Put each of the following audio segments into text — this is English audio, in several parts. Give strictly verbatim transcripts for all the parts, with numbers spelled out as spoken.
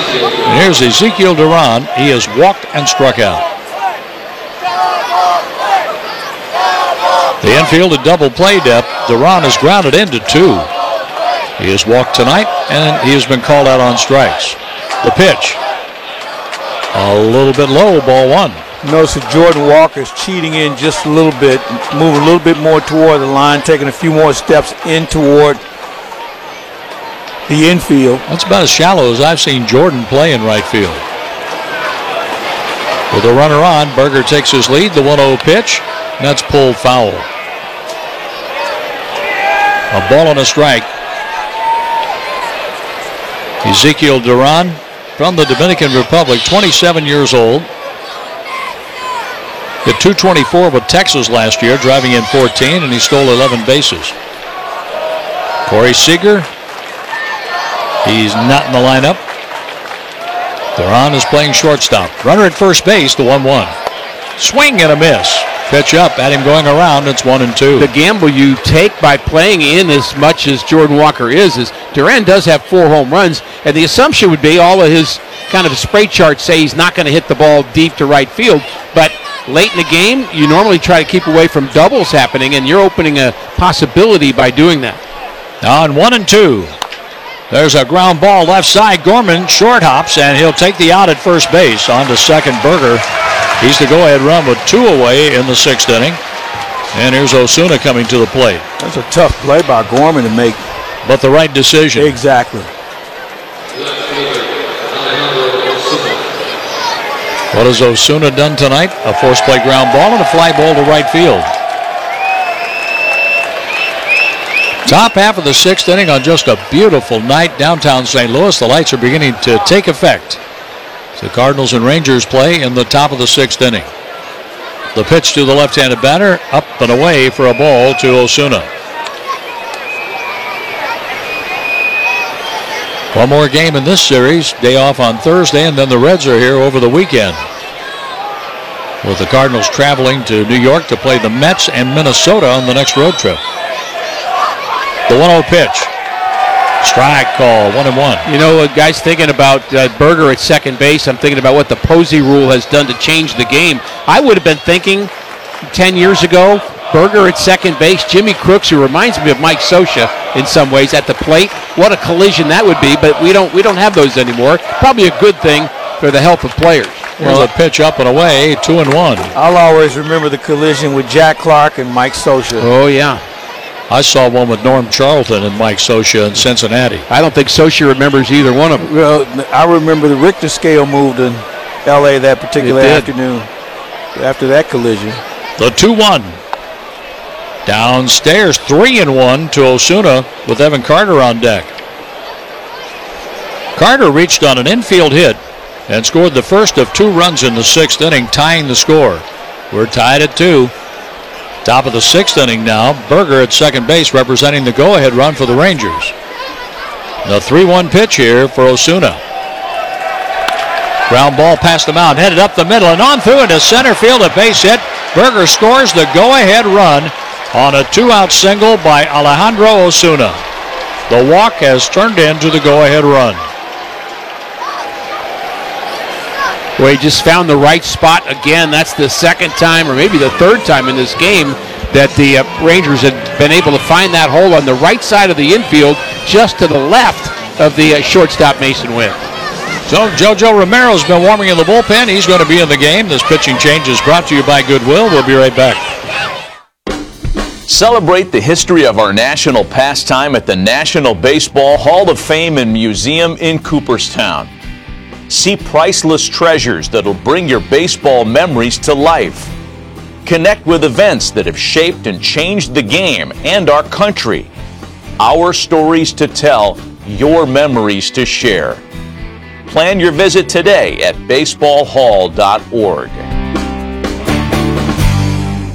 And here's Ezekiel Duran. He has walked and struck out. The infield at double play depth. Duran has grounded into two. He has walked tonight, and he has been called out on strikes. The pitch. A little bit low, ball one. Notice that Jordan Walker's cheating in just a little bit, moving a little bit more toward the line, taking a few more steps in toward the infield. That's about as shallow as I've seen Jordan play in right field. With a runner on, Berger takes his lead. The one oh pitch. That's pulled foul. A ball and a strike. Ezekiel Duran from the Dominican Republic, twenty-seven years old. Hit two twenty-four with Texas last year, driving in fourteen, and he stole eleven bases. Corey Seager, he's not in the lineup. Duran is playing shortstop. Runner at first base, the one one. Swing and a miss. Pitch up at him going around. It's one and two. The gamble you take by playing in as much as Jordan Walker is, is Duran does have four home runs, and the assumption would be all of his kind of spray charts say he's not going to hit the ball deep to right field, but late in the game, you normally try to keep away from doubles happening, and you're opening a possibility by doing that. On one and two. There's a ground ball left side. Gorman short hops, and he'll take the out at first base. On to second, Berger. He's the go-ahead run with two away in the sixth inning. And here's Osuna coming to the plate. That's a tough play by Gorman to make. But the right decision. Exactly. What has Osuna done tonight? A force play ground ball and a fly ball to right field. Top half of the sixth inning on just a beautiful night downtown Saint Louis. The lights are beginning to take effect. The Cardinals and Rangers play in the top of the sixth inning. The pitch to the left-handed batter, up and away for a ball to Osuna. One more game in this series. Day off on Thursday, and then the Reds are here over the weekend. With the Cardinals traveling to New York to play the Mets and Minnesota on the next road trip. The one oh pitch. Strike call, one and one. You know, guys thinking about uh, Berger at second base, I'm thinking about what the Posey rule has done to change the game. I would have been thinking ten years ago, Berger at second base, Jimmy Crooks, who reminds me of Mike Scioscia in some ways, at the plate. What a collision that would be, but we don't we don't have those anymore. Probably a good thing for the health of players. Here's a pitch up and away, two and one. I'll always remember the collision with Jack Clark and Mike Scioscia. Oh, yeah. I saw one with Norm Charlton and Mike Scioscia in Cincinnati. I don't think Scioscia remembers either one of them. Well, I remember the Richter scale moved in L A that particular afternoon after that collision. The two one. Downstairs, three and one to Osuna with Evan Carter on deck. Carter reached on an infield hit and scored the first of two runs in the sixth inning, tying the score. We're tied at two. Top of the sixth inning now. Berger at second base representing the go-ahead run for the Rangers. The three one pitch here for Osuna. Ground ball past the mound, headed up the middle and on through into center field, a base hit. Berger scores the go-ahead run on a two-out single by Alejandro Osuna. The walk has turned into the go-ahead run. Well, he just found the right spot again. That's the second time, or maybe the third time in this game, that the uh, Rangers had been able to find that hole on the right side of the infield, just to the left of the uh, shortstop Mason Wynn. So JoJo Romero's been warming in the bullpen. He's going to be in the game. This pitching change is brought to you by Goodwill. We'll be right back. Celebrate the history of our national pastime at the National Baseball Hall of Fame and Museum in Cooperstown. See priceless treasures that'll bring your baseball memories to life. Connect with events that have shaped and changed the game and our country. Our stories to tell, your memories to share. Plan your visit today at baseball hall dot org.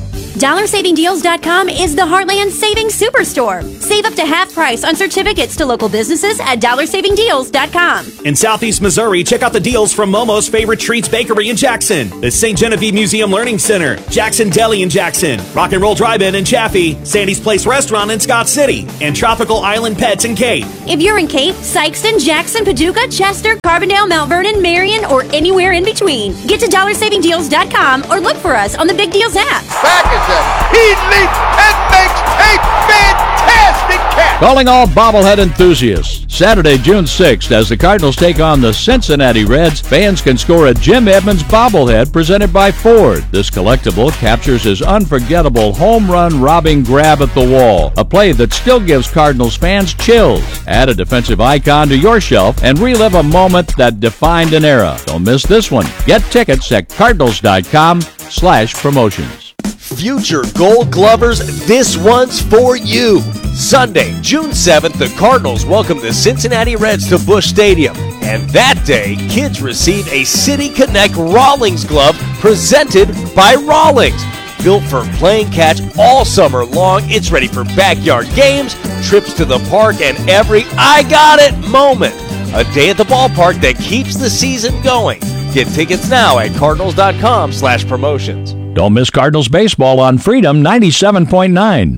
Dollar Saving Deals dot com is the Heartland Savings Superstore. Save up to half price on certificates to local businesses at Dollar Saving Deals dot com. In Southeast Missouri, check out the deals from Momo's Favorite Treats Bakery in Jackson, the Saint Genevieve Museum Learning Center, Jackson Deli in Jackson, Rock and Roll Drive-In in Chaffee, Sandy's Place Restaurant in Scott City, and Tropical Island Pets in Cape. If you're in Cape, Sykeston, Jackson, Paducah, Chester, Carbondale, Mount Vernon, Marion, or anywhere in between, get to Dollar Saving Deals dot com or look for us on the Big Deals app. Back is it. He leaps and makes a fantastic catch. Calling all bobblehead enthusiasts. Saturday, June sixth, as the Cardinals take on the Cincinnati Reds, fans can score a Jim Edmonds bobblehead presented by Ford. This collectible captures his unforgettable home run robbing grab at the wall, a play that still gives Cardinals fans chills. Add a defensive icon to your shelf and relive a moment that defined an era. Don't miss this one. Get tickets at Cardinals dot com slash promotions. Future Gold Glovers, this one's for you. Sunday, June seventh, the Cardinals welcome the Cincinnati Reds to Busch Stadium. And that day, kids receive a City Connect Rawlings glove presented by Rawlings. Built for playing catch all summer long, it's ready for backyard games, trips to the park, and every I got it moment. A day at the ballpark that keeps the season going. Get tickets now at Cardinals dot com slash promotions. Don't miss Cardinals baseball on Freedom ninety-seven point nine.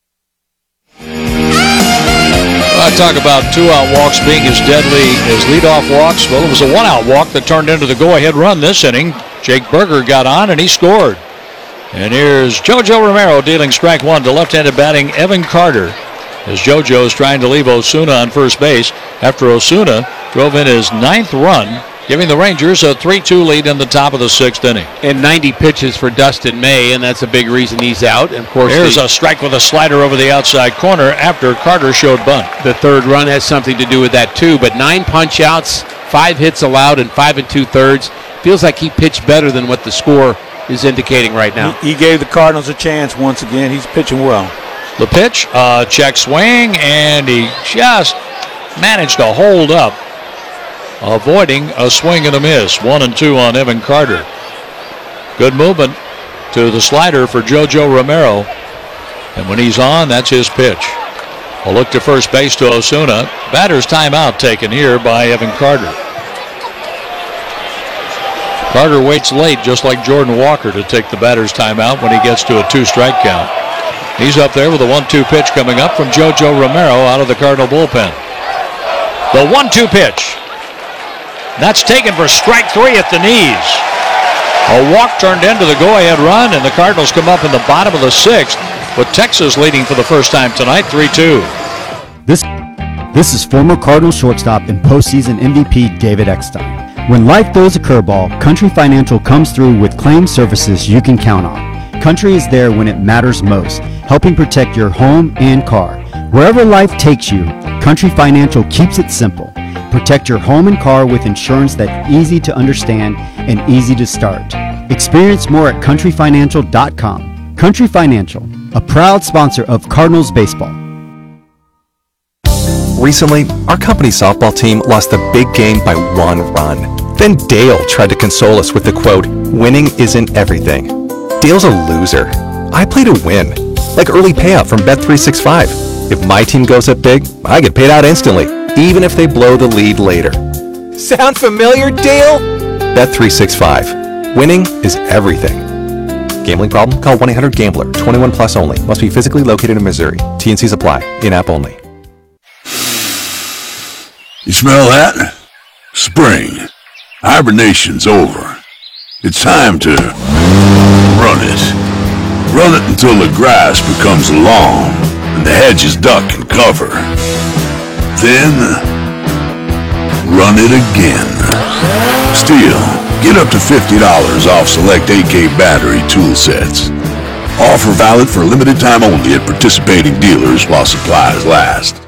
I talk about two-out walks being as deadly as leadoff walks. Well, it was a one-out walk that turned into the go-ahead run this inning. Jake Berger got on, and he scored. And here's JoJo Romero dealing strike one to left-handed batting Evan Carter, as JoJo is trying to leave Osuna on first base after Osuna drove in his ninth run, giving the Rangers a three two lead in the top of the sixth inning. And ninety pitches for Dustin May, and that's a big reason he's out. And of course, there's the, a strike with a slider over the outside corner after Carter showed bunt. The third run has something to do with that too, but nine punch-outs, five hits allowed, and five and two-thirds. Feels like he pitched better than what the score is indicating right now. He, he gave the Cardinals a chance once again. He's pitching well. The pitch, uh, check swing, and he just managed to hold up, avoiding a swing and a miss. One and two on Evan Carter. Good movement to the slider for JoJo Romero. And when he's on, that's his pitch. A look to first base to Osuna. Batter's timeout taken here by Evan Carter. Carter waits late, just like Jordan Walker, to take the batter's timeout when he gets to a two-strike count. He's up there with a one two pitch coming up from JoJo Romero out of the Cardinal bullpen. The one two pitch. That's taken for strike three at the knees. A walk turned into the go-ahead run, and the Cardinals come up in the bottom of the sixth, with Texas leading for the first time tonight, three two. This, this is former Cardinal shortstop and postseason M V P David Eckstein. When life throws a curveball, Country Financial comes through with claim services you can count on. Country is there when it matters most, helping protect your home and car. Wherever life takes you, Country Financial keeps it simple. Protect your home and car with insurance that's easy to understand and easy to start. Experience more at country financial dot com. Country Financial, a proud sponsor of Cardinals baseball. Recently, our company softball team lost a big game by one run. Then Dale tried to console us with the quote, "Winning isn't everything." Dale's a loser. I play to win, like early payout from Bet three sixty-five. If my team goes up big, I get paid out instantly, even if they blow the lead later. Sound familiar, Dale? Bet three sixty-five. Winning is everything. Gambling problem? Call one eight hundred gambler. twenty-one plus only. Must be physically located in Missouri. T and Cs apply. In-app only. You smell that? Spring. Hibernation's over. It's time to run it. Run it until the grass becomes long and the hedges duck and cover. Then, run it again. Still, get up to fifty dollars off select A K battery tool sets. Offer valid for a limited time only at participating dealers while supplies last.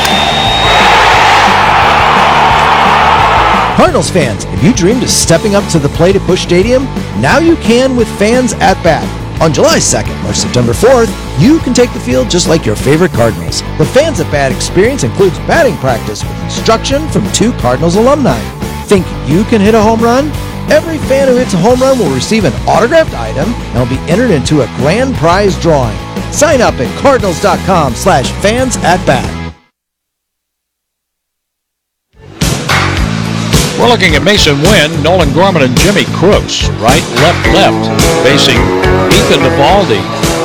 Cardinals fans, have you dreamed of stepping up to the plate at Busch Stadium? Now you can with Fans at Bat. On July second or September fourth, you can take the field just like your favorite Cardinals. The Fans at Bat experience includes batting practice with instruction from two Cardinals alumni. Think you can hit a home run? Every fan who hits a home run will receive an autographed item and will be entered into a grand prize drawing. Sign up at cardinals.com slash fans at bat. We're looking at Mason Wynn, Nolan Gorman, and Jimmy Crooks. Right, left, left, facing Ethan Eovaldi.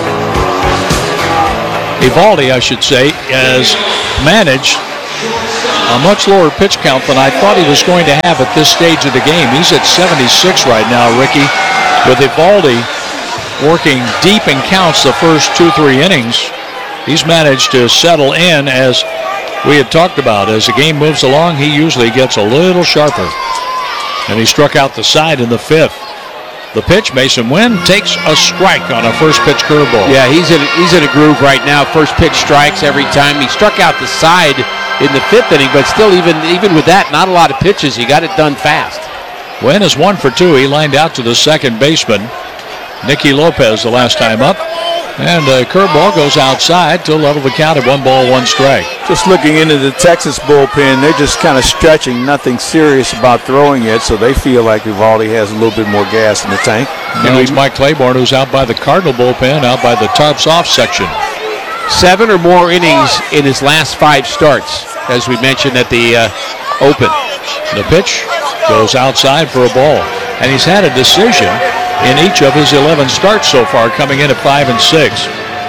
Eovaldi, I should say, has managed a much lower pitch count than I thought he was going to have at this stage of the game. He's at seventy-six right now, Ricky, with Eovaldi working deep in counts the first two, three innings. He's managed to settle in, as we had talked about. As the game moves along, he usually gets a little sharper. And he struck out the side in the fifth. The pitch, Mason Wynn takes a strike on a first pitch curveball. Yeah, he's in, he's in a groove right now. First pitch strikes every time. He struck out the side in the fifth inning, but still, even, even with that, not a lot of pitches. He got it done fast. Wynn is one for two. He lined out to the second baseman, Nicky Lopez, the last time up. And a curveball goes outside to level the count at one ball, one strike. Just looking into the Texas bullpen, they're just kind of stretching, nothing serious about throwing it, so they feel like Eovaldi has a little bit more gas in the tank. Now it's Mike Claiborne, who's out by the Cardinal bullpen, out by the tarps off section. Seven or more innings in his last five starts, as we mentioned at the uh, Open. The pitch goes outside for a ball, and he's had a decision in each of his eleven starts so far, coming in at five and six.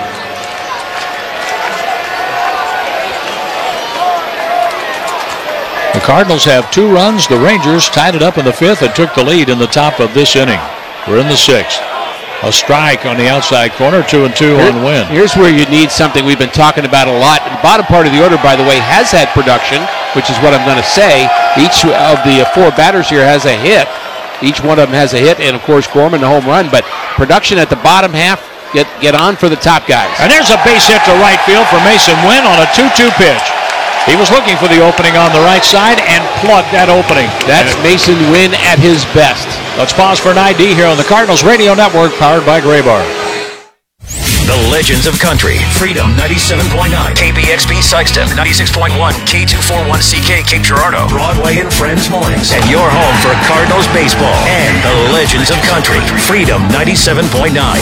The Cardinals have two runs. The Rangers tied it up in the fifth and took the lead in the top of this inning. We're in the sixth. A strike on the outside corner, two and two Here, on Wynn. Here's where you need something we've been talking about a lot. The bottom part of the order, by the way, has had production, which is what I'm going to say. Each of the four batters here has a hit. Each one of them has a hit, and of course Gorman the home run. But production at the bottom half, get get on for the top guys. And there's a base hit to right field for Mason Wynn on a two two pitch. He was looking for the opening on the right side and plugged that opening. That's Mason Wynn at his best. Let's pause for an I D here on the Cardinals Radio Network, powered by Graybar. The Legends of Country. Freedom ninety-seven point nine. K B X B Sikeston ninety-six point one. K two forty-one C K Cape Girardeau. Broadway and Friends Mornings. And your home for Cardinals baseball and the Legends of Country. Freedom ninety-seven point nine.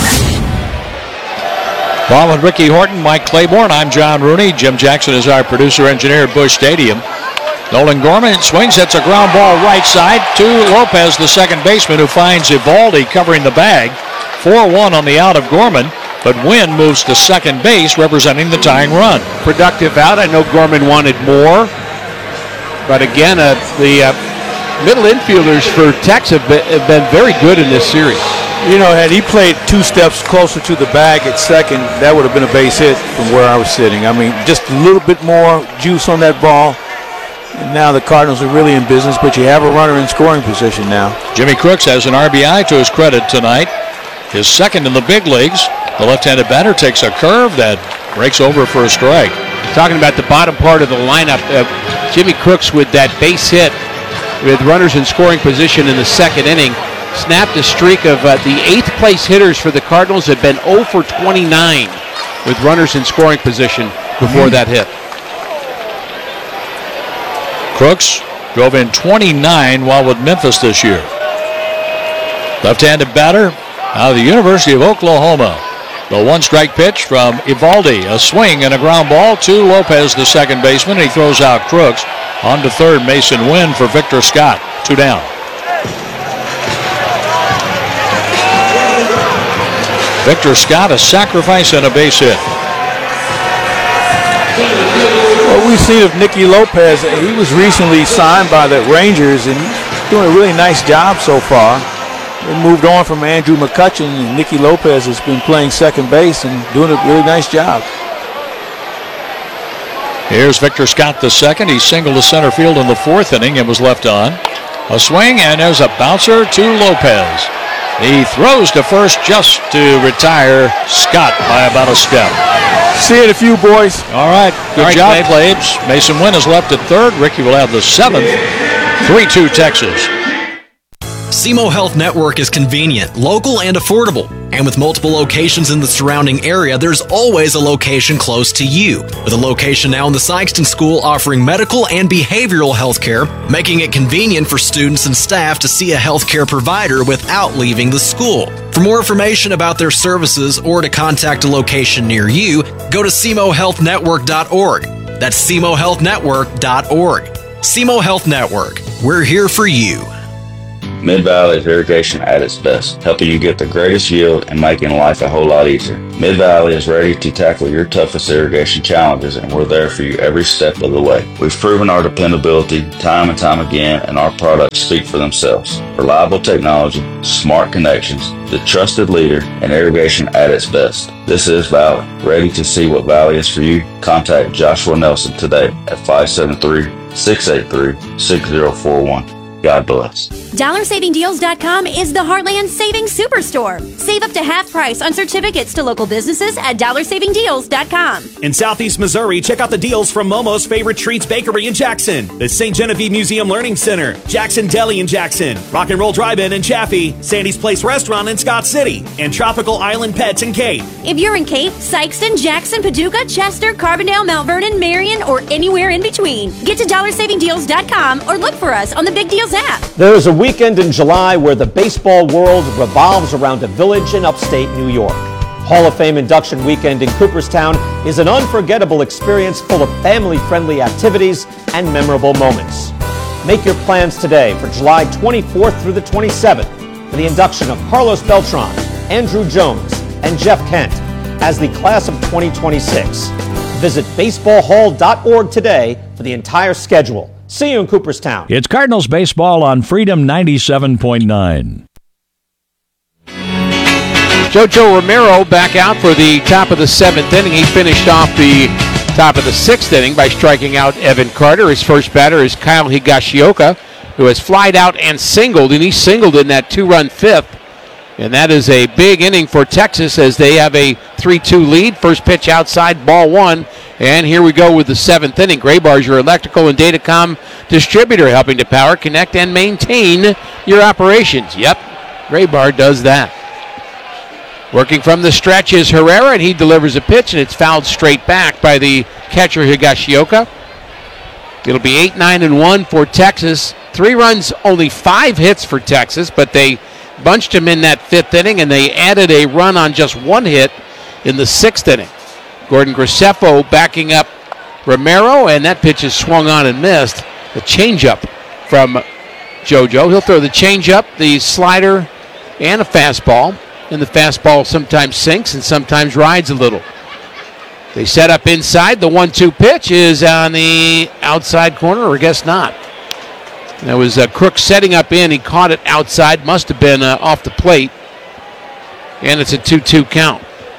Bob and Ricky Horton, Mike Claiborne. I'm John Rooney. Jim Jackson is our producer-engineer at Busch Stadium. Nolan Gorman swings, hits a ground ball right side to Lopez, the second baseman, who finds Eovaldi covering the bag. four one on the out of Gorman, but Wynn moves to second base, representing the tying run. Productive out. I know Gorman wanted more, but again, uh, the uh, middle infielders for Tex have been, have been very good in this series. You know, had he played two steps closer to the bag at second, that would have been a base hit from where I was sitting. I mean, just a little bit more juice on that ball. And now the Cardinals are really in business, but you have a runner in scoring position now. Jimmy Crooks has an R B I to his credit tonight. His second in the big leagues. The left-handed batter takes a curve that breaks over for a strike. Talking about the bottom part of the lineup, uh, Jimmy Crooks with that base hit with runners in scoring position in the second inning snapped a streak of uh, the eighth place hitters for the Cardinals had been oh for twenty-nine with runners in scoring position before that hit. Crooks drove in twenty-nine while with Memphis this year. Left-handed batter out of the University of Oklahoma. The one-strike pitch from Eovaldi. A swing and a ground ball to Lopez, the second baseman. He throws out Crooks. On to third, Mason Wynn for Victor Scott. Two down. Victor Scott, a sacrifice and a base hit. Well, we've seen of Nicky Lopez. He was recently signed by the Rangers and doing a really nice job so far. They moved on from Andrew McCutchen, and Nicky Lopez has been playing second base and doing a really nice job. Here's Victor Scott the second. He singled to center field in the fourth inning and was left on. A swing, and there's a bouncer to Lopez. He throws to first just to retire Scott by about a step. See you in a few, boys. All right. Good All right, job, Claibs. Mason Wynn is left at third. Ricky will have the seventh. three two Texas. S E M O Health Network is convenient, local, and affordable. And with multiple locations in the surrounding area, there's always a location close to you. With a location now in the Sykeston School offering medical and behavioral health care, making it convenient for students and staff to see a healthcare provider without leaving the school. For more information about their services or to contact a location near you, go to S E M O health network dot org. That's S E M O health network dot org. S E M O Health Network. We're here for you. Mid-Valley is irrigation at its best, helping you get the greatest yield and making life a whole lot easier. Mid-Valley is ready to tackle your toughest irrigation challenges, and we're there for you every step of the way. We've proven our dependability time and time again, and our products speak for themselves. Reliable technology, smart connections, the trusted leader, and irrigation at its best. This is Valley. Ready to see what Valley is for you? Contact Joshua Nelson today at five seven three, six eight three, six zero four one. God bless. dollar saving deals dot com is the Heartland Savings Superstore. Save up to half price on certificates to local businesses at dollar saving deals dot com. In Southeast Missouri, check out the deals from Momo's Favorite Treats Bakery in Jackson, the Saint Genevieve Museum Learning Center, Jackson Deli in Jackson, Rock and Roll Drive-In in Chaffee, Sandy's Place Restaurant in Scott City, and Tropical Island Pets in Cape. If you're in Cape, Sykeston, Jackson, Paducah, Chester, Carbondale, Mount Vernon, Marion, or anywhere in between, get to dollar saving deals dot com or look for us on the Big Deals app. There is a weekend in July where the baseball world revolves around a village in upstate New York. Hall of Fame induction weekend in Cooperstown is an unforgettable experience full of family-friendly activities and memorable moments. Make your plans today for July twenty-fourth through the twenty-seventh for the induction of Carlos Beltran, Andrew Jones, and Jeff Kent as the class of twenty twenty-six. Visit baseball hall dot org today for the entire schedule. See you in Cooperstown. It's Cardinals baseball on Freedom ninety-seven point nine. JoJo Romero back out for the top of the seventh inning. He finished off the top of the sixth inning by striking out Evan Carter. His first batter is Kyle Higashioka, who has flied out and singled, and he singled in that two-run fifth. And that is a big inning for Texas as they have a three two lead. First pitch outside, ball one. And here we go with the seventh inning. Graybar is your electrical and datacom distributor, helping to power, connect, and maintain your operations. Yep, Graybar does that. Working from the stretch is Herrera, and he delivers a pitch, and it's fouled straight back by the catcher Higashioka. It'll be eight nine and one for Texas. Three runs, only five hits for Texas, but they bunched him in that fifth inning, and they added a run on just one hit in the sixth inning. Gordon Graceffo backing up Romero, and that pitch is swung on and missed. The changeup from JoJo. He'll throw the changeup, the slider, and a fastball. And the fastball sometimes sinks and sometimes rides a little. They set up inside. The one two pitch is on the outside corner, or I guess not. That was uh, Crook setting up in. He caught it outside. Must have been uh, off the plate. And it's a two two count.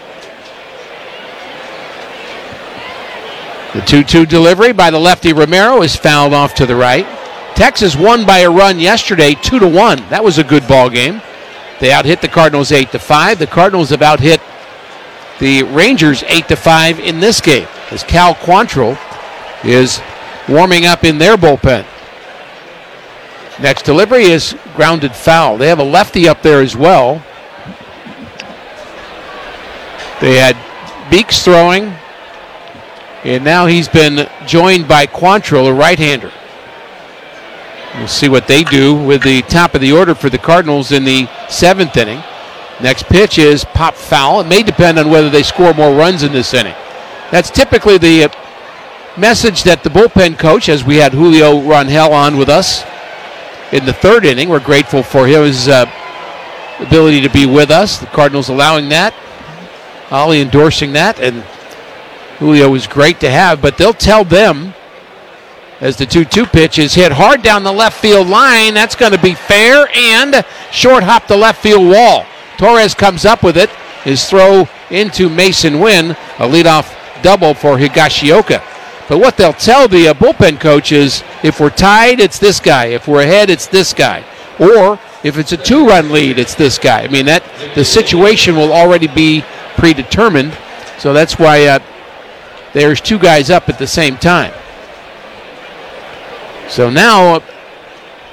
The two two delivery by the lefty Romero is fouled off to the right. Texas won by a run yesterday, two to one. That was a good ball game. They out-hit the Cardinals eight to five. The Cardinals have out-hit the Rangers eight to five in this game, as Cal Quantrill is warming up in their bullpen. Next delivery is grounded foul. They have a lefty up there as well. They had Beeks throwing, and now he's been joined by Quantrill, a right-hander. We'll see what they do with the top of the order for the Cardinals in the seventh inning. Next pitch is pop foul. It may depend on whether they score more runs in this inning. That's typically the message that the bullpen coach, as we had Julio Rangel on with us in the third inning. We're grateful for his uh, ability to be with us. The Cardinals allowing that. Ollie endorsing that, and Julio was great to have, but they'll tell them as the two two pitch is hit hard down the left field line. That's going to be fair and short hop the left field wall. Torres comes up with it. His throw into Mason Wynn, a leadoff double for Higashioka. But what they'll tell the uh, bullpen coach is if we're tied, it's this guy. If we're ahead, it's this guy. Or if it's a two-run lead, it's this guy. I mean, that the situation will already be predetermined. So that's why uh, there's two guys up at the same time. So now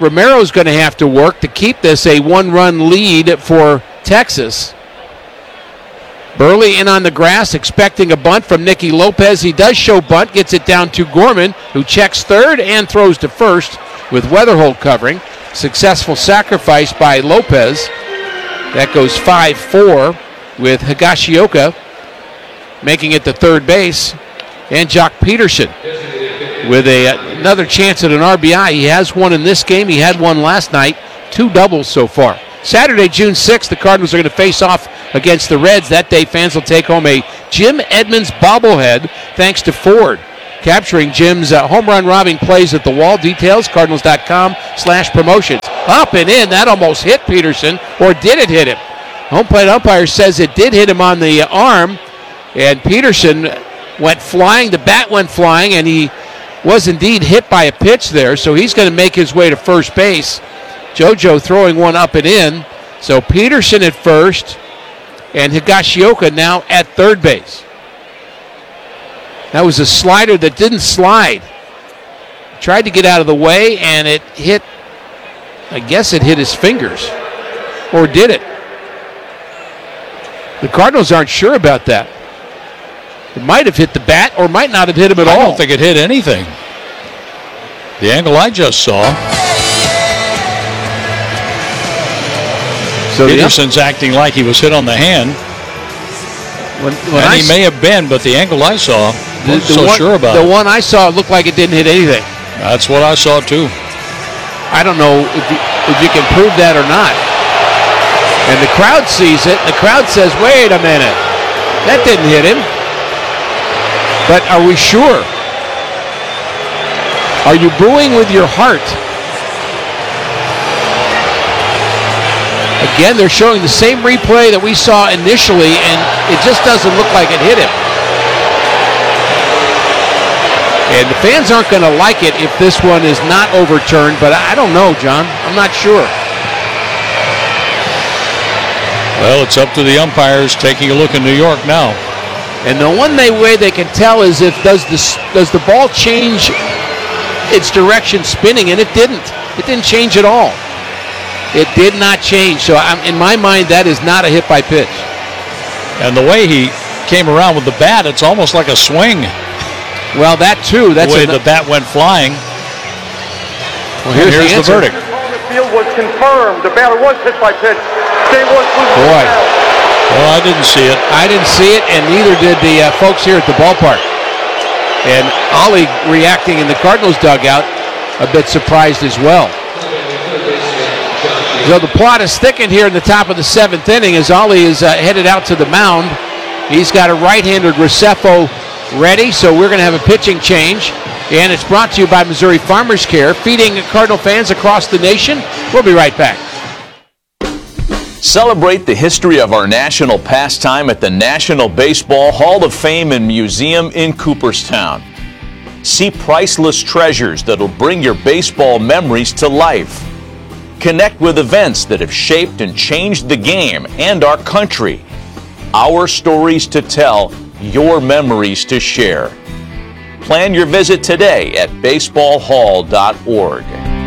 Romero's going to have to work to keep this a one-run lead for Texas. Burley in on the grass, expecting a bunt from Nicky Lopez. He does show bunt, gets it down to Gorman, who checks third and throws to first with Weatherholt covering. Successful sacrifice by Lopez. That goes five four with Higashioka making it to third base. And Jock Peterson with a, another chance at an R B I. He has one in this game. He had one last night. Two doubles so far. Saturday, June sixth, the Cardinals are going to face off against the Reds. That day, fans will take home a Jim Edmonds bobblehead thanks to Ford. Capturing Jim's uh, home run robbing plays at the wall. Details, cardinals.com slash promotions. Up and in. That almost hit Peterson, or did it hit him? Home plate umpire says it did hit him on the arm, and Peterson went flying. The bat went flying, and he was indeed hit by a pitch there, so he's going to make his way to first base. JoJo throwing one up and in. So Peterson at first, and Higashioka now at third base. That was a slider that didn't slide. Tried to get out of the way, and it hit, I guess it hit his fingers. Or did it? The Cardinals aren't sure about that. It might have hit the bat or might not have hit him at I all. I don't think it hit anything. The angle I just saw. So Peterson's acting like he was hit on the hand. When, when and I he may have been, but the angle I saw, the, wasn't the so one, sure about the it. The one I saw looked like it didn't hit anything. That's what I saw too. I don't know if you, if you can prove that or not. And the crowd sees it. The crowd says, wait a minute. That didn't hit him. But are we sure? Are you booing with your heart? Again, they're showing the same replay that we saw initially, and it just doesn't look like it hit him. And the fans aren't going to like it if this one is not overturned, but I don't know, John. I'm not sure. Well, it's up to the umpires taking a look in New York now. And the one they, way they can tell is if does the, does the ball change its direction spinning, and it didn't. It didn't change at all. It did not change. So I'm, in my mind, that is not a hit by pitch. And the way he came around with the bat, it's almost like a swing. Well, that too. That's the way a, the bat went flying. Well, here's, here's the, the verdict. The field was confirmed. The batter was hit by pitch. Game was Boy. Well, I didn't see it. I didn't see it, and neither did the uh, folks here at the ballpark. And Ollie reacting in the Cardinals dugout, a bit surprised as well. So the plot is thickened here in the top of the seventh inning as Ollie is uh, headed out to the mound. He's got a right-handed Recefo ready, so we're going to have a pitching change. And it's brought to you by Missouri Farmers Care, feeding Cardinal fans across the nation. We'll be right back. Celebrate the history of our national pastime at the National Baseball Hall of Fame and Museum in Cooperstown. See priceless treasures that'll bring your baseball memories to life. Connect with events that have shaped and changed the game and our country. Our stories to tell, your memories to share. Plan your visit today at baseball hall dot org.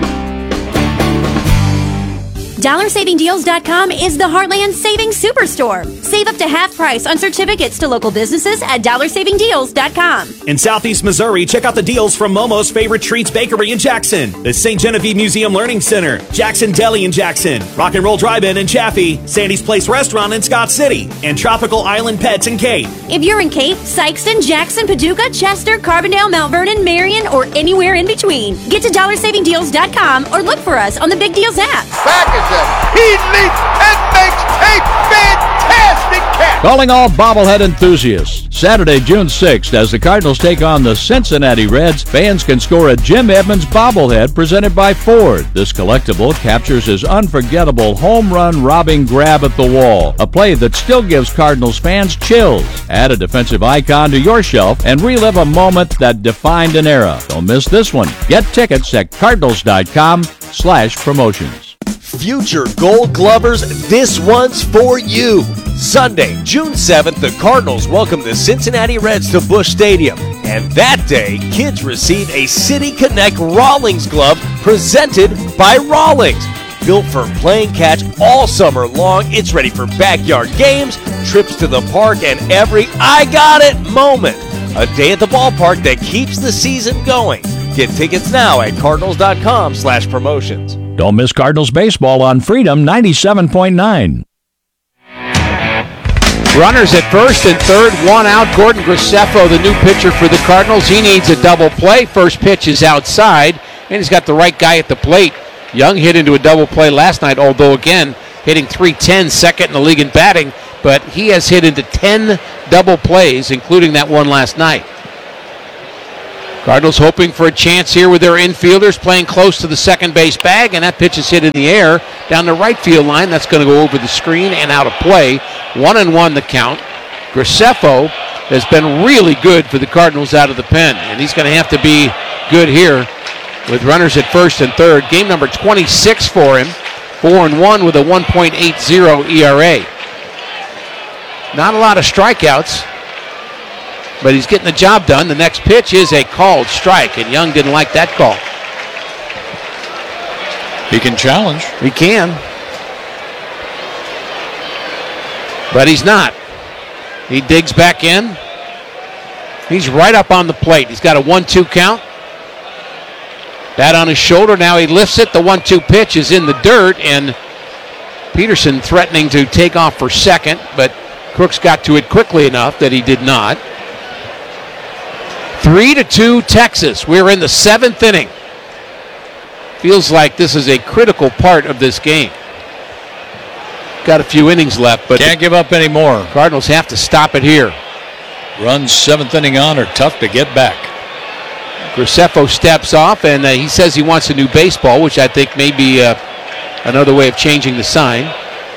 dollar saving deals dot com is the Heartland Savings Superstore. Save up to half price on certificates to local businesses at dollar saving deals dot com. In Southeast Missouri, check out the deals from Momo's Favorite Treats Bakery in Jackson, the Saint Genevieve Museum Learning Center, Jackson Deli in Jackson, Rock and Roll Drive-In in Chaffee, Sandy's Place Restaurant in Scott City, and Tropical Island Pets in Cape. If you're in Cape, Sykeston, Jackson, Paducah, Chester, Carbondale, Mount Vernon, Marion, or anywhere in between, get to dollar saving deals dot com or look for us on the Big Deals app. Back is He leaps and makes a fantastic catch. Calling all bobblehead enthusiasts. Saturday, June sixth, as the Cardinals take on the Cincinnati Reds, fans can score a Jim Edmonds bobblehead presented by Ford. This collectible captures his unforgettable home run robbing grab at the wall, a play that still gives Cardinals fans chills. Add a defensive icon to your shelf and relive a moment that defined an era. Don't miss this one. Get tickets at cardinals.com slash promotions. Future Gold Glovers, this one's for you. Sunday, June seventh, the Cardinals welcome the Cincinnati Reds to Busch Stadium. And that day, kids receive a City Connect Rawlings glove presented by Rawlings. Built for playing catch all summer long, it's ready for backyard games, trips to the park, and every I got it moment. A day at the ballpark that keeps the season going. Get tickets now at Cardinals.com slash promotions. Don't miss Cardinals baseball on Freedom ninety-seven point nine. Runners at first and third, one out. Gordon Graceffo, the new pitcher for the Cardinals. He needs a double play. First pitch is outside, and he's got the right guy at the plate. Young hit into a double play last night, although, again, hitting three ten, second in the league in batting, but he has hit into ten double plays, including that one last night. Cardinals hoping for a chance here with their infielders playing close to the second base bag, and that pitch is hit in the air down the right field line. That's going to go over the screen and out of play. One and one the count. Graceffo has been really good for the Cardinals out of the pen, and he's going to have to be good here with runners at first and third. Game number twenty-six for him. Four and one with a one point eight oh E R A. Not a lot of strikeouts, but he's getting the job done. The next pitch is a called strike, and Young didn't like that call. He can challenge. He can. But he's not. He digs back in. He's right up on the plate. He's got a one two count. Bat on his shoulder. Now he lifts it. The one two pitch is in the dirt, and Peterson threatening to take off for second, but Crooks got to it quickly enough that he did not. Three to two Texas. We're in the seventh inning. Feels like this is a critical part of this game. Got a few innings left, but can't give up any more. Cardinals have to stop it here. Runs seventh inning on are tough to get back. Graceffo steps off, and uh, he says he wants a new baseball, which I think may be uh, another way of changing the sign.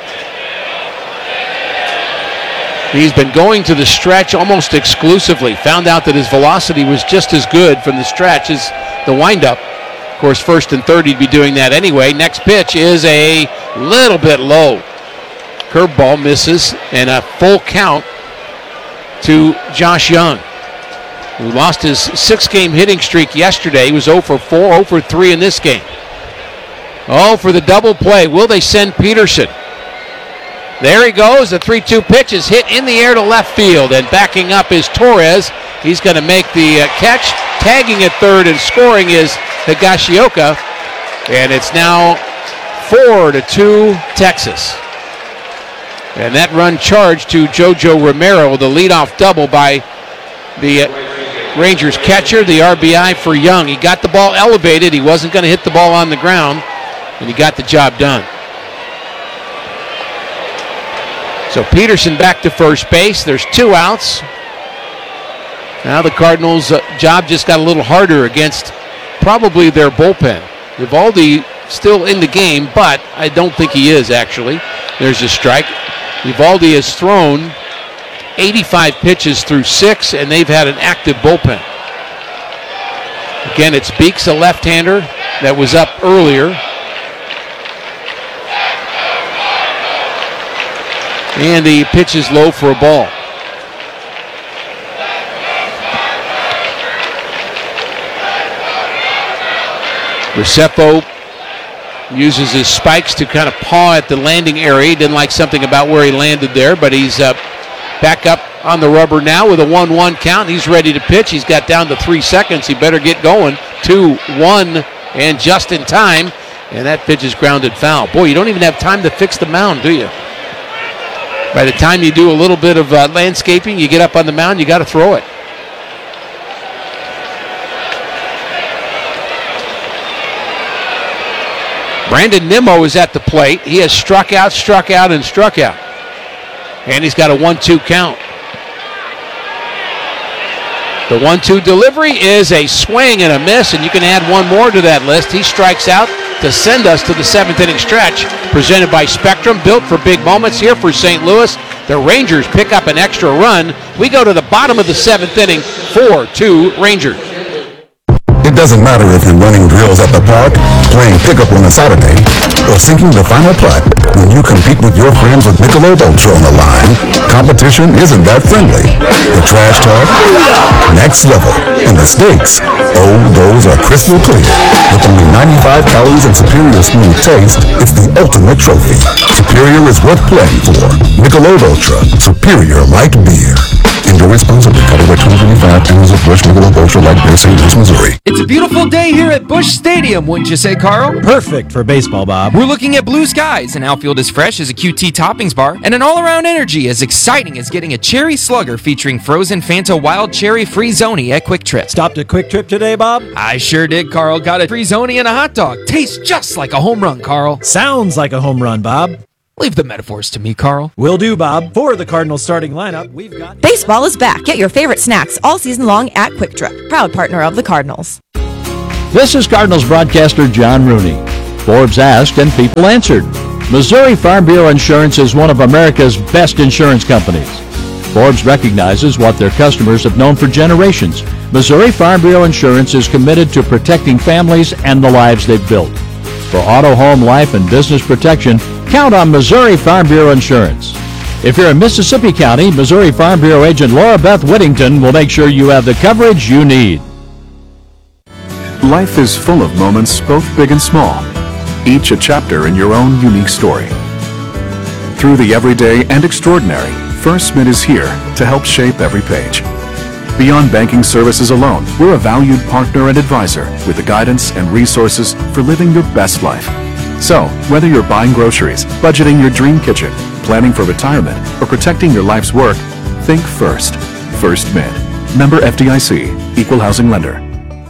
He's been going to the stretch almost exclusively. Found out that his velocity was just as good from the stretch as the windup. Of course, first and third, he'd be doing that anyway. Next pitch is a little bit low. Curveball misses, and a full count to Josh Young, who lost his six-game hitting streak yesterday. He was oh for four, oh for three in this game. Oh, for the double play. Will they send Peterson? There he goes. The three two pitch is hit in the air to left field, and backing up is Torres. He's going to make the uh, catch. Tagging at third and scoring is Higashioka, and it's now four to two Texas. And that run charged to JoJo Romero, the leadoff double by the uh, Rangers catcher, the R B I for Young. He got the ball elevated. He wasn't going to hit the ball on the ground, and he got the job done. So Peterson back to first base. There's two outs. Now the Cardinals' uh, job just got a little harder against probably their bullpen. Eovaldi still in the game, but I don't think he is, actually. There's a strike. Eovaldi has thrown eighty-five pitches through six, and they've had an active bullpen. Again, it's Beeks, a left-hander that was up earlier. And the pitch is low for a ball. Graceffo uses his spikes to kind of paw at the landing area. He didn't like something about where he landed there, but he's uh, back up on the rubber now with a one one count. He's ready to pitch. He's got down to three seconds. He better get going. Two, one, and just in time. And that pitch is grounded foul. Boy, you don't even have time to fix the mound, do you? By the time you do a little bit of uh, landscaping, you get up on the mound, you got to throw it. Brandon Nimmo is at the plate. He has struck out, struck out, and struck out. And he's got a one two count. The one two delivery is a swing and a miss, and you can add one more to that list. He strikes out to send us to the seventh inning stretch, presented by Spectrum, built for big moments here for Saint Louis. The Rangers pick up an extra run. We go to the bottom of the seventh inning, four two Rangers. It doesn't matter if you're running drills at the park, playing pickup on a Saturday, or sinking the final putt when you compete with your friends with Michelob Ultra on the line? Competition isn't that friendly. The trash talk, next level, and the stakes, oh, those are crystal clear. With only ninety-five calories and superior smooth taste, it's the ultimate trophy. Superior is worth playing for. Michelob Ultra, superior light beer. Enjoy responsibly. Covered by twenty twenty-five Anheuser-Busch Michelob Ultra Light Beer, Saint Louis, Missouri. It's a beautiful day here at Busch Stadium, wouldn't you say, Carl? Perfect for baseball, Bob. We're looking at blue skies, an outfield as fresh as a Q T toppings bar, and an all-around energy as exciting as getting a cherry slugger featuring frozen Fanta Wild Cherry Free-Zoni at Quick Trip. Stopped at Quick Trip today, Bob? I sure did, Carl. Got a Free-Zoni and a hot dog. Tastes just like a home run, Carl. Sounds like a home run, Bob. Leave the metaphors to me, Carl. Will do, Bob. For the Cardinals starting lineup, we've got... Baseball is back. Get your favorite snacks all season long at Quick Trip, proud partner of the Cardinals. This is Cardinals broadcaster John Rooney. Forbes asked and people answered. Missouri Farm Bureau Insurance is one of America's best insurance companies. Forbes recognizes what their customers have known for generations. Missouri Farm Bureau Insurance is committed to protecting families and the lives they've built. For auto, home, life, and business protection, count on Missouri Farm Bureau Insurance. If you're in Mississippi County, Missouri Farm Bureau agent Laura Beth Whittington will make sure you have the coverage you need. Life is full of moments, both big and small, each a chapter in your own unique story. Through the everyday and extraordinary, First Mid is here to help shape every page. Beyond banking services alone, we're a valued partner and advisor with the guidance and resources for living your best life. So, whether you're buying groceries, budgeting your dream kitchen, planning for retirement, or protecting your life's work, think First. First Mid. Member F D I C. Equal Housing Lender.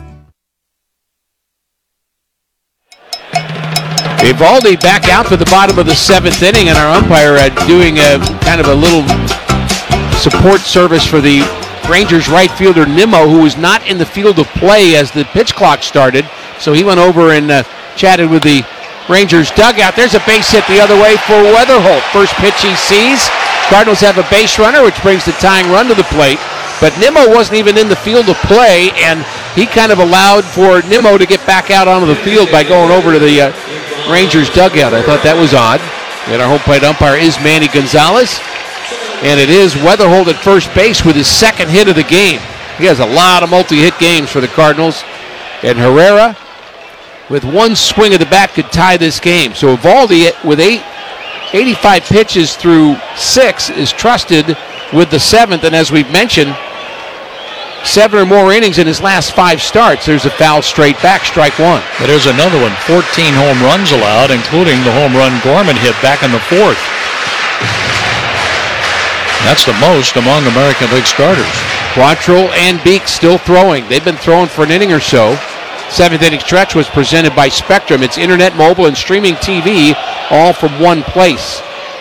Evaldi back out for the bottom of the seventh inning, and our umpire uh, doing a kind of a little support service for the Rangers right fielder Nimmo, who was not in the field of play as the pitch clock started. So he went over and uh, chatted with the Rangers dugout. There's a base hit the other way for Weatherholt. First pitch he sees. Cardinals have a base runner, which brings the tying run to the plate. But Nimmo wasn't even in the field of play, and he kind of allowed for Nimmo to get back out onto the field by going over to the uh, Rangers dugout. I thought that was odd. And our home plate umpire is Manny Gonzalez. And it is Weatherholt at first base with his second hit of the game. He has a lot of multi-hit games for the Cardinals. And Herrera, with one swing of the bat, could tie this game. So Evaldi, with eight, eighty-five pitches through six, is trusted with the seventh. And as we've mentioned, seven or more innings in his last five starts. There's a foul straight back, strike one. But there's another one, fourteen home runs allowed, including the home run Gorman hit back in the fourth. That's the most among American League starters. Quantrill and Beek still throwing. They've been throwing for an inning or so. Seventh inning stretch was presented by Spectrum. It's internet, mobile, and streaming T V, all from one place.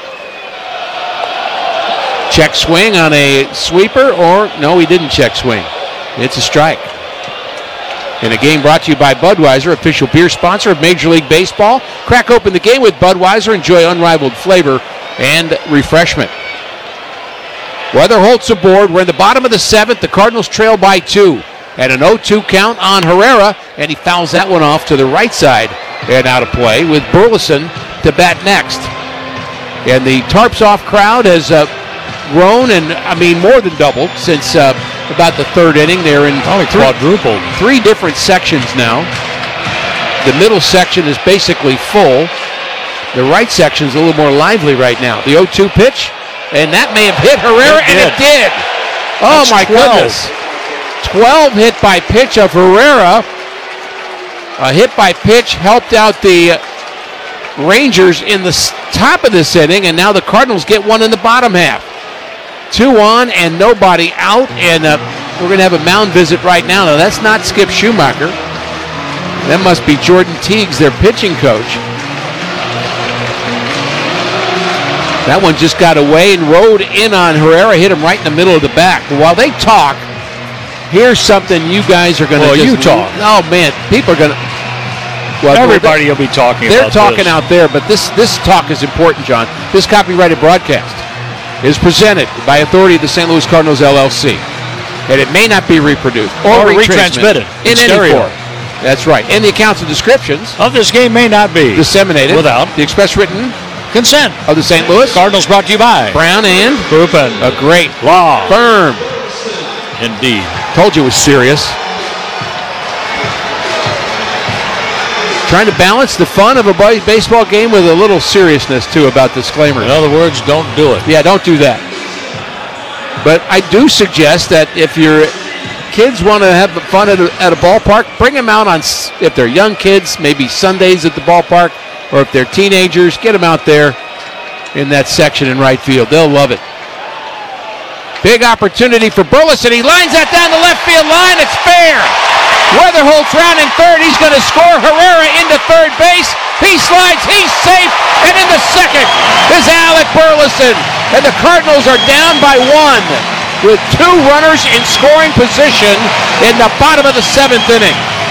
Check swing on a sweeper, or no, he didn't check swing. It's a strike. In a game brought to you by Budweiser, official beer sponsor of Major League Baseball. Crack open the game with Budweiser. Enjoy unrivaled flavor and refreshment. Weatherholt's aboard. We're in the bottom of the seventh. The Cardinals trail by two. At an oh two count on Herrera, and he fouls that one off to the right side and out of play with Burleson to bat next. And the Tarps Off crowd has uh, grown, and I mean more than doubled since uh, about the third inning. They're in probably three, quadrupled. Three different sections now. The middle section is basically full. The right section is a little more lively right now. The oh two pitch, and that may have hit Herrera, it and it did. Oh, That's my twelve. goodness. twelve hit by pitch of Herrera. A hit by pitch helped out the Rangers in the top of this inning, and now the Cardinals get one in the bottom half. Two on and nobody out, and uh, we're going to have a mound visit right now. Now, that's not Skip Schumacher. That must be Jordan Teagues, their pitching coach. That one just got away and rode in on Herrera, hit him right in the middle of the back. But while they talk, here's something you guys are going to well, just... you talk. Oh, man, people are going to... Well, Everybody will be talking They're about talking this. out there, but this, this talk is important, John. This copyrighted broadcast is presented by authority of the Saint Louis Cardinals, L L C. And it may not be reproduced or, Or retransmitted retransmitted in in any stereo. form. That's right. And the accounts and descriptions of this game may not be disseminated without the express written consent of the Saint Louis Cardinals, brought to you by Brown and Crouppen. A great law firm. Indeed. Told you it was serious. Trying to balance the fun of a baseball game with a little seriousness, too, about disclaimers. In other words, don't do it. Yeah, don't do that. But I do suggest that if your kids want to have fun at a, at a ballpark, bring them out on, if they're young kids, maybe Sundays at the ballpark, or if they're teenagers, get them out there in that section in right field. They'll love it. Big opportunity for Burleson. He lines that down the left field line. It's fair. Weatherholt's rounding third. He's going to score. Herrera into third base. He slides. He's safe. And in the second is Alec Burleson. And the Cardinals are down by one with two runners in scoring position in the bottom of the seventh inning.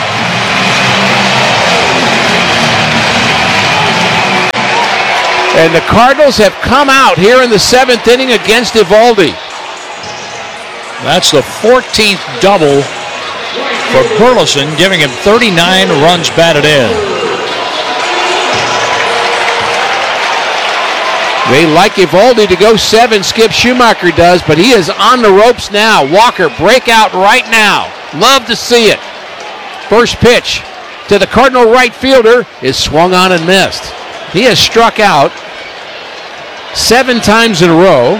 And the Cardinals have come out here in the seventh inning against Eovaldi. That's the fourteenth double for Burleson, giving him thirty-nine runs batted in. They like Eovaldi to go seven, Skip Schumacher does, but he is on the ropes now. Walker, break out right now. Love to see it. First pitch to the Cardinal right fielder is swung on and missed. He has struck out seven times in a row.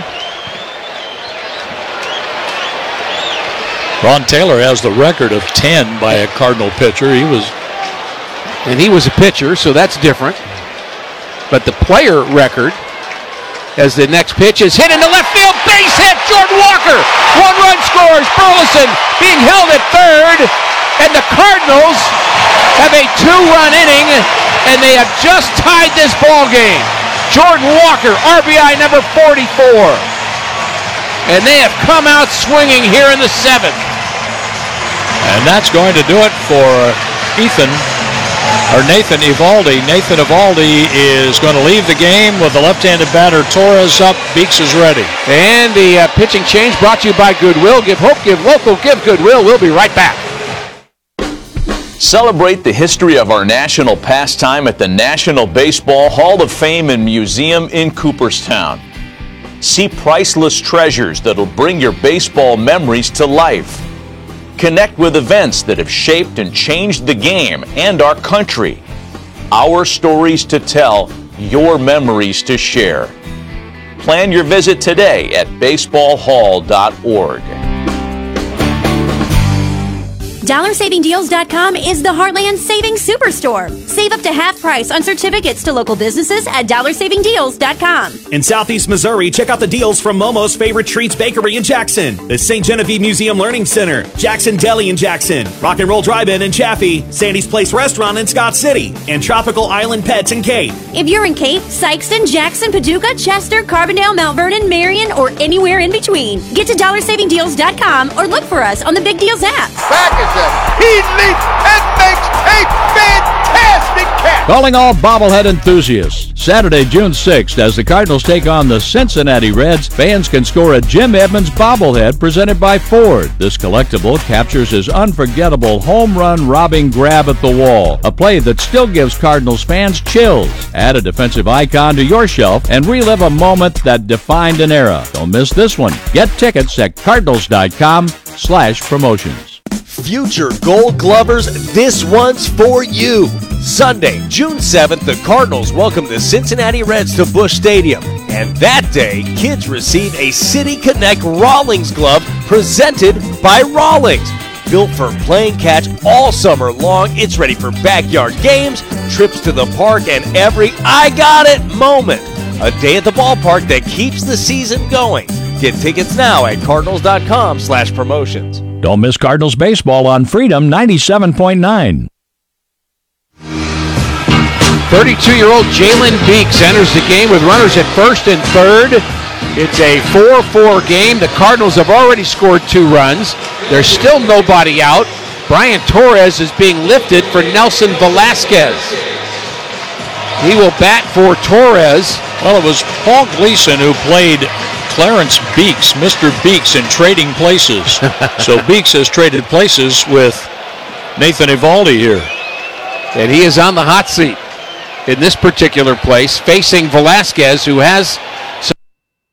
Ron Taylor has the record of ten by a Cardinal pitcher. He was, and he was a pitcher, so that's different. But the player record, as the next pitch is hit into left field, base hit, Jordan Walker. One run scores. Burleson being held at third, and the Cardinals have a two-run inning, and they have just tied this ball game. Jordan Walker, R B I number forty-four. And they have come out swinging here in the seventh. And that's going to do it for Ethan, or Nathan Eovaldi. Nathan Eovaldi is going to leave the game with the left-handed batter Torres up. Beeks is ready. And the uh, pitching change brought to you by Goodwill. Give hope, give local, give Goodwill. We'll be right back. Celebrate the history of our national pastime at the National Baseball Hall of Fame and Museum in Cooperstown. See priceless treasures that'll bring your baseball memories to life. Connect with events that have shaped and changed the game and our country. Our stories to tell, your memories to share. Plan your visit today at baseball hall dot org. dollar saving deals dot com is the Heartland Savings Superstore. Save up to half price on certificates to local businesses at dollar saving deals dot com. In Southeast Missouri, check out the deals from Momo's Favorite Treats Bakery in Jackson, the Saint Genevieve Museum Learning Center, Jackson Deli in Jackson, Rock and Roll Drive-In in Chaffee, Sandy's Place Restaurant in Scott City, and Tropical Island Pets in Cape. If you're in Cape, Sykeston, Jackson, Paducah, Chester, Carbondale, Mount Vernon, Marion, or anywhere in between, get to dollar saving deals dot com or look for us on the Big Deals app. Back is He leaps and makes a fantastic catch. Calling all bobblehead enthusiasts. Saturday, June sixth, as the Cardinals take on the Cincinnati Reds, fans can score a Jim Edmonds bobblehead presented by Ford. This collectible captures his unforgettable home run robbing grab at the wall, a play that still gives Cardinals fans chills. Add a defensive icon to your shelf and relive a moment that defined an era. Don't miss this one. Get tickets at cardinals dot com slash promotions. Future Gold Glovers, this one's for you. Sunday, June seventh, the Cardinals welcome the Cincinnati Reds to Busch Stadium. And that day, kids receive a City Connect Rawlings glove presented by Rawlings. Built for playing catch all summer long, it's ready for backyard games, trips to the park, and every I got it moment. A day at the ballpark that keeps the season going. Get tickets now at cardinals dot com slash promotions. Don't miss Cardinals baseball on Freedom ninety-seven point nine. thirty-two-year-old Jalen Beeks enters the game with runners at first and third. It's a four four game. The Cardinals have already scored two runs. There's still nobody out. Brian Torres is being lifted for Nelson Velasquez. He will bat for Torres. Well, it was Paul Gleason who played Clarence Beeks, Mister Beeks, in Trading Places. So Beeks has traded places with Nathan Eovaldi here. And he is on the hot seat in this particular place, facing Velasquez, who has